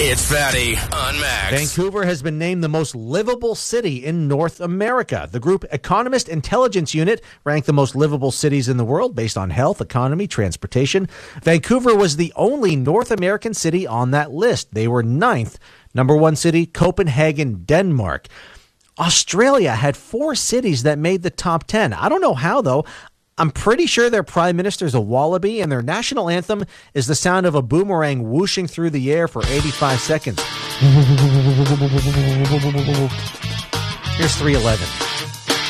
It's Fatty on Max. Vancouver has been named the most livable city in North America. The group Economist Intelligence Unit ranked the most livable cities in the world based on health, economy, transportation. Vancouver was the only North American city on that list. They were ninth. Number one city, Copenhagen, Denmark. Australia had 4 cities that made the top 10. I don't know how, though. I'm pretty sure their prime minister's a wallaby, and their national anthem is the sound of a boomerang whooshing through the air for 85 seconds. Here's 311.